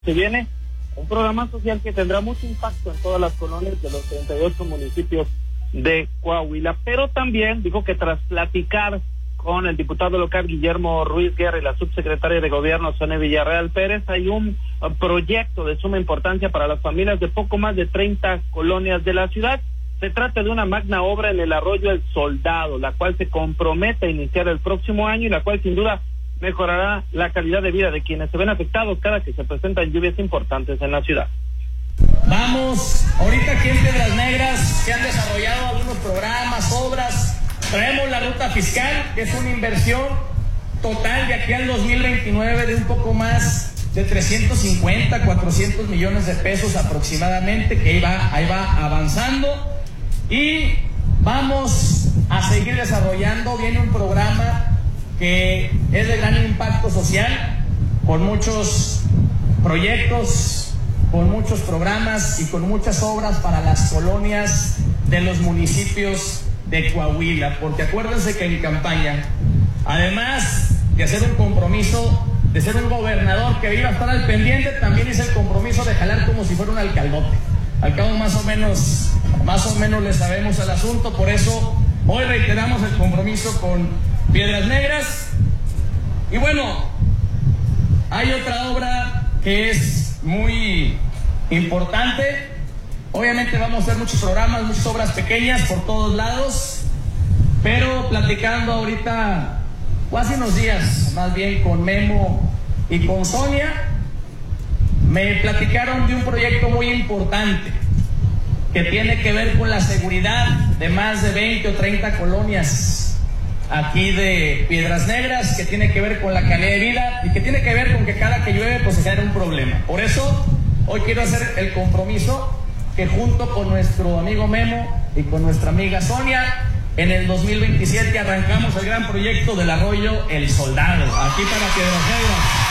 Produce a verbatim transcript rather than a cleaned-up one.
Se viene un programa social que tendrá mucho impacto en todas las colonias de los treinta y ocho municipios de Coahuila, pero también dijo que tras platicar con el diputado local Guillermo Ruiz Guerra y la subsecretaria de Gobierno Sonia Villarreal Pérez, hay un uh, proyecto de suma importancia para las familias de poco más de treinta colonias de la ciudad. Se trata de una magna obra en el arroyo El Soldado, la cual se compromete a iniciar el próximo año y la cual sin duda mejorará la calidad de vida de quienes se ven afectados cada que se presentan lluvias importantes en la ciudad. Vamos, ahorita aquí en Piedras Negras se han desarrollado algunos programas, obras. Traemos la ruta fiscal, que es una inversión total de aquí al dos mil veintinueve de un poco más de trescientos cincuenta, cuatrocientos millones de pesos aproximadamente, que ahí va, ahí va avanzando. Y vamos a seguir desarrollando, viene un programa que es de gran impacto social, con muchos proyectos, con muchos programas y con muchas obras para las colonias de los municipios de Coahuila, porque acuérdense que en campaña, además de hacer un compromiso, de ser un gobernador que iba a estar al pendiente, también hice el compromiso de jalar como si fuera un alcaldote. Al cabo más o menos, más o menos le sabemos el asunto, por eso hoy reiteramos el compromiso con Piedras Negras. Y bueno, hay otra obra que es muy importante. Obviamente vamos a hacer muchos programas, muchas obras pequeñas por todos lados, pero platicando ahorita, o hace unos días más bien, con Memo y con Sonia, me platicaron de un proyecto muy importante que tiene que ver con la seguridad de más de veinte o treinta colonias aquí de Piedras Negras, que tiene que ver con la calidad de vida y que tiene que ver con que cada que llueve pues se genera un problema. Por eso hoy quiero hacer el compromiso que junto con nuestro amigo Memo y con nuestra amiga Sonia, en el dos mil veintisiete arrancamos el gran proyecto del arroyo El Soldado, aquí para Piedras Negras.